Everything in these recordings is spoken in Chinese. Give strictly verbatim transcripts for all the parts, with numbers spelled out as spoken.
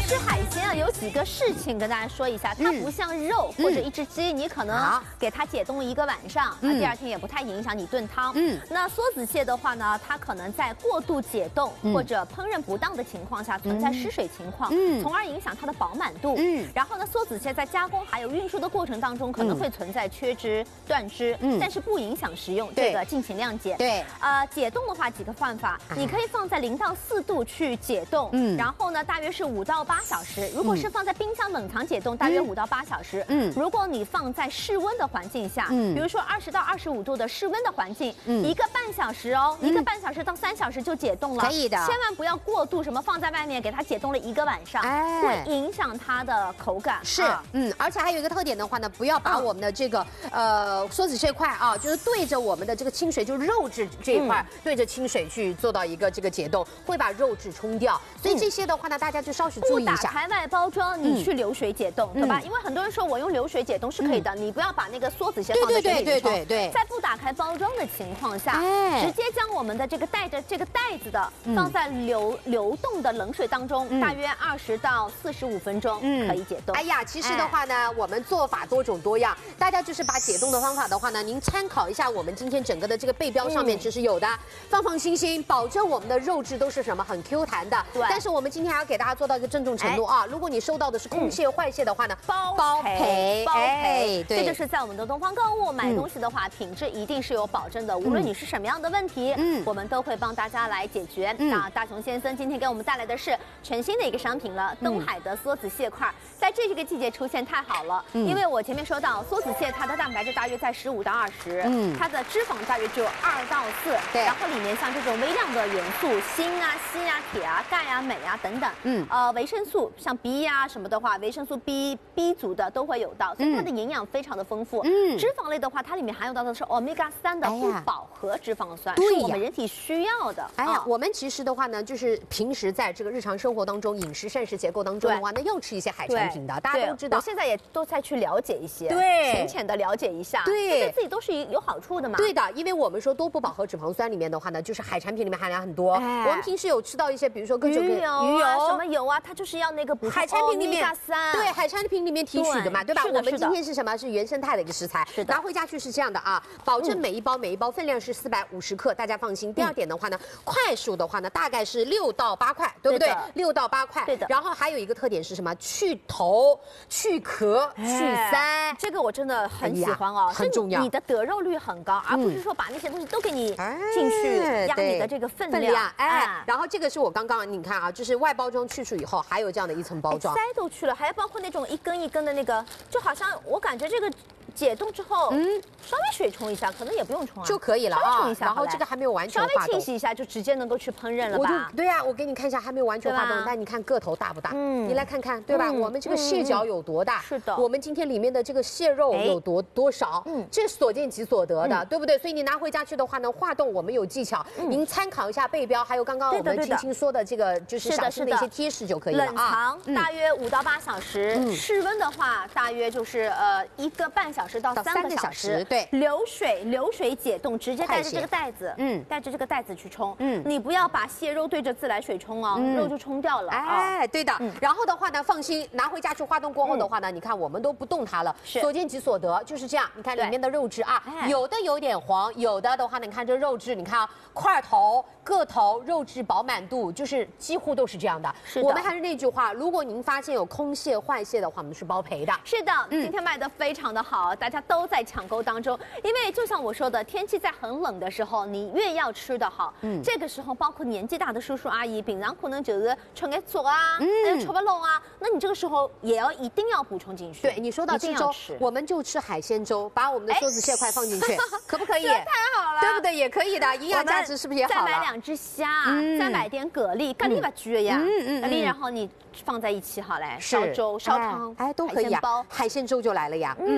吃海鲜啊，有几个事情跟大家说一下，它不像肉或者一只鸡，你可能给它解冻了一个晚上，啊，第二天也不太影响你炖汤。嗯，那梭子蟹的话呢，它可能在过度解冻或者烹饪不当的情况下，存在失水情况，嗯，从而影响它的饱满度。嗯，然后呢，梭子蟹在加工还有运输的过程当中，可能会存在缺汁、断汁，嗯，但是不影响食用，这个敬请谅解。对，呃，解冻的话几个方法，你可以放在零到四度去解冻，嗯，然后呢，大约是五到八小时。如果是放在冰箱冷藏解冻，大约五到八小时。嗯，如果你放在室温的环境下，嗯，比如说二十到二十五度的室温的环境，嗯，一个半小时哦，一个半小时到三小时就解冻了，可以的，千万不要过度，什么放在外面给它解冻了一个晚上，哎，会影响它的口感。是， 嗯，而且还有一个特点的话呢，不要把我们的这个呃梭子这块啊，就是对着我们的这个清水，就是肉质这一块，对着清水去做到一个这个解冻，会把肉质冲掉。所以这些的话呢，大家就稍许注意一下。 不打开外包装，你去流水解冻，对吧？因为很多人说我用流水解冻是可以的，你不要把那个梭子先放在水里面冲。对对对对，在不打开包装的情况下，直接将我们的这个带着这个袋子的放在流流动的冷水当中，大约二十到四十五分钟可以解冻。 哎呀，其实的话呢，我们做法多种多样，大家就是把解冻的方法的话呢，您参考一下我们今天整个的这个背标上面其实有的，放放心心，保证我们的肉质都是什么很 Q 弹的。对。但是我们今天还要给大家做到一个郑重承诺啊，如果你收到的是空蟹、坏蟹的话呢，包包赔包赔。对，这就是在我们的东方购物买东西的话，品质一定是有保证的，无论你是什么样的问题，嗯，我们都会帮大家来解决。那大熊先生今天给我们带来的是全新的一个商品了，东海的梭子蟹块，在这个季节出现太好了，因为我前面说到梭子蟹它的蛋白质大约在十五到二十，嗯，它的脂肪大约只有二到四，对，然后里面像这种微量的元素，锌啊、硒啊、铁啊、钙啊、镁啊等等，嗯，呃，维生素像 B 啊什么的话，维生素 B B 族的都会有到，所以它的营养非常的丰富。嗯，脂肪类的话，它里面含有到的是 omega 三的不饱和脂肪酸，是我们人体需要的。 哎呀，我们其实的话呢，就是平时在这个日常生活当中，饮食膳食结构当中的话，那要吃一些海产品的，大家都知道。 我现在也都在去了解一些， 对， 浅浅的了解一下， 对， 对自己都是有好处的嘛。 对的，因为我们说多不饱和脂肪酸里面的话呢，就是海产品里面含量很多。我们平时有吃到一些，比如说各种鱼油啊，什么油啊，它就是要那个补充海产品里面对海产品里面提取的嘛，对吧？我们今天是什么？是原生态的一个食材，拿回家去是这样的啊，保证每一包每一包分量是四百五十克，大家放心。第二点的话呢，快速的话呢，大概是六到八块，对不对？六到八块，对的。然后还有一个特点是什么？去头、去壳、去鳃， 这个我真的很喜欢哦， 很重要。 你的得肉率很高，而不是说把那些东西都给你进去压你的这个分量。 哎，然后这个是我刚刚你看啊，就是外包装去除以后，还有这样的一层包装， 鳃都去了，还包括那种一根一根的那个，就好像我感觉这个。解冻之后，嗯，稍微水冲一下，可能也不用冲啊， 就可以了啊。冲一下，然后这个还没有完全化冻， 稍微清洗一下就直接能够去烹饪了吧？ 对呀，我给你看一下，还没有完全化冻，但你看个头大不大？嗯，你来看看，对吧？我们这个蟹脚有多大？ 是的， 我们今天里面的这个蟹肉有多多少？嗯，这是所见即所得的，对不对？所以你拿回家去的话呢，化冻我们有技巧，您参考一下背标，还有刚刚我们青青说的这个就是小心的一些贴士就可以了啊。冷藏大约五到八小时，室温的话大约就是呃一个半小时到三个小时。小时对，流水流水解冻，直接带着这个袋子，嗯，带着这个袋子去冲，嗯，你不要把蟹肉对着自来水冲哦，肉就冲掉了。 哎，对的。然后的话呢，放心，拿回家去化冻过后的话呢，你看我们都不动它了，所见即所得，就是这样。你看里面的肉质啊，有的有点黄，有的的话呢，你看这肉质，你看啊，块头、个头、肉质饱满度，就是几乎都是这样的。是的。我们还是那句话，如果您发现有空蟹、坏蟹的话，我们是包赔的。 是的，今天卖的非常的好，大家都在抢购当中，因为就像我说的，天气在很冷的时候，你越要吃得好，嗯，这个时候包括年纪大的叔叔阿姨，平常可能就是吃眼粥啊，嗯，吃不拢啊，那你这个时候也要一定要补充进去。 对，你说到吃粥，我们就吃海鲜粥，把我们的梭子蟹块放进去，可不可以？ 太好了， 对不对？也可以的，营养价值是不是也好了？ 再买两只虾，再买点蛤蜊，蛤蜊吧焗呀，嗯嗯，蛤蜊然后你放在一起好嘞，烧粥、烧汤， 哎，都可以啊。海鲜粥就来了呀，嗯，一份。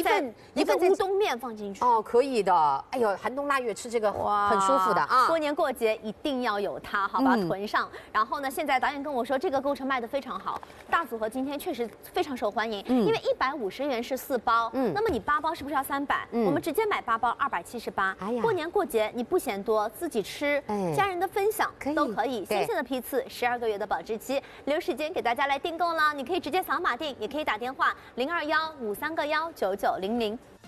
份一份乌冬面放进去。 哦，可以的。哎呦，寒冬腊月吃这个很舒服的啊。 过年过节一定要有它，好吧，囤上。然后呢，现在导演跟我说这个购车卖的非常好，大组合今天确实非常受欢迎，因为一百五十元是四包，嗯，那么你八包是不是要三百？我们直接买八包二百七十八。哎呀，过年过节你不嫌多，自己吃，家人的分享都可以。新鲜的批次，十二个月的保质期，留时间给大家来订购了。你可以直接扫码订，也可以打电话零二幺五三个幺九九零零。